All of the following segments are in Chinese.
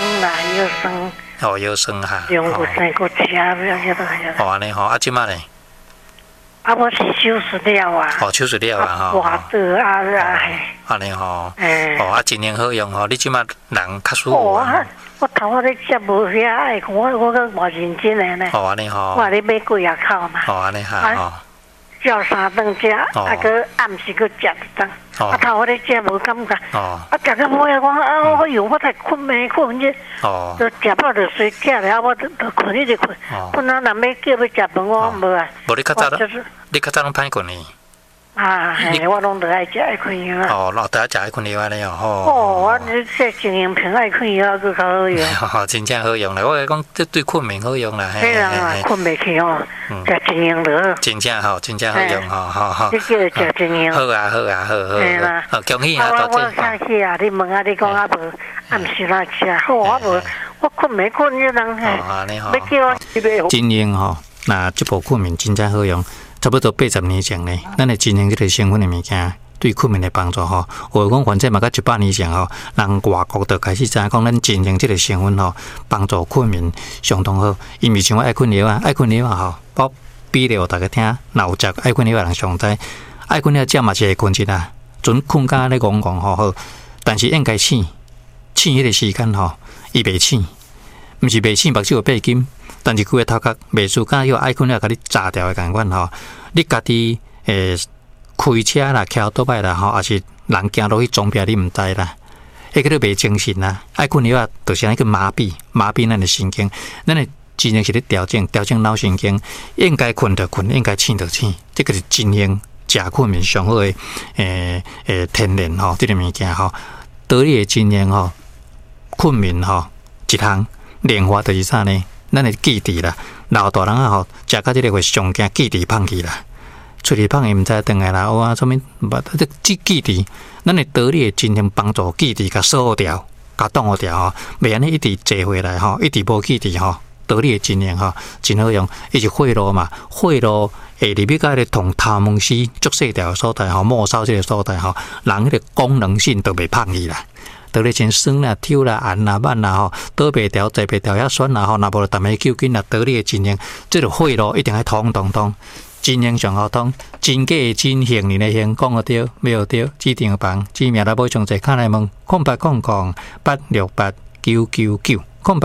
啦，腰酸。 哦，腰酸哈。 两个生个车，不要晓得。 哦，安尼吼，啊，即马咧？ 啊，我是手术了啊。 哦，手术了啊，吼。 滑倒啊嘿。 安尼吼。哦，啊，真年好用吼，你即马人较舒服。 我头我咧接无遐爱，我个无认真诶呢。 哦，安尼吼。 我咧买几啊口嘛。 哦，安尼哈吼。 叫三顿食，啊个暗时个食一顿。啊头我咧食无感觉。啊食到尾我我有我才困眠困去。就食饱就睡觉了，我就困一直困。困到人要叫要食饭我无啊。 无你较早拢歹困呢？ 嘿，我拢得爱食爱困药啊。 哦，老得爱食爱困药安尼哦。 我这精英平爱困药佫较好用。 真正好用啦！我讲这对困眠好用啦。 嘿啦，困袂去哦，食精英就好。 真正好，真正好用吼。 你叫食精英。好啊，好啊，好。嘿啦，恭喜啊！ 我上去啊，你问啊，你讲啊无，暗时哪食？好我无，我困袂困迄人嘿。 安尼吼。 要叫我精英吼，那这部困眠真正好用。差不多80年前呢，咱的精英这个成分的物件对困眠的帮助吼，或讲反正嘛，到100年前吼，人外国就开始知影讲咱精英这个成分吼，帮助困眠相当好。因为像我爱困药啊，爱困药啊吼，我比了大家听，若有食爱困药的人上知，爱困药食嘛是会困一啦，准困甲咧戆戆吼好，但是应该醒迄个时间吼，伊袂醒，毋是袂醒，目睭有闭紧。但是规个头壳袂输，甲迄个爱困了，甲你炸掉的感觉吼。你家己开车啦、骑倒摆啦吼，还是人行落去撞壁，你毋知啦。迄个都袂精神啦。爱困了啊，就是那个麻痹咱的神经。咱的真正是咧调整脑神经，应该困就困，应该醒就醒。这个是精英食困眠上好的天然吼，这个物件吼，得力的精英吼，困眠吼，一项练法就是啥呢？咱的记忆啦，老大人啊吼，食到这个会上惊记忆放弃啦，出去放伊毋知转来啦，哇，什么这记忆，咱的得力的精英帮助记忆甲锁掉，甲挡好掉吼，袂安尼一直坐回来吼，一直无记忆吼，得力的精英吼，真好用，伊是血路嘛，血路会入去甲迄个同头毛丝足细条的所在吼，末梢这个所在吼，人迄个功能性都袂放弃啦。得咧真酸啦、抽啦、按啦、慢啦吼，倒袂调、坐袂调遐酸啦吼，若无就逐下救紧啦，得力的精英，这个血路一定要通。精英上好通，真假的真，行人的行，讲个对，没有对，指定房，指名来补充者，看来问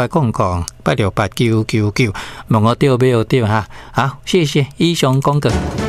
0800868999，0800868999，问个对没有对哈？好，谢谢以上讲过。